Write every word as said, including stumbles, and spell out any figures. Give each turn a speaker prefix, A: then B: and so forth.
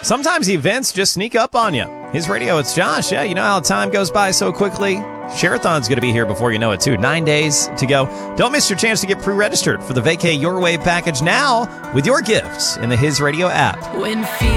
A: Sometimes events just sneak up on you. His Radio, it's Josh. Yeah, you know how time goes by so quickly. Share-a-thon's going to be here before you know it, too. Nine days to go. Don't miss your chance to get pre-registered for the Vacay Your Way package now with your gifts in the His Radio app.
B: When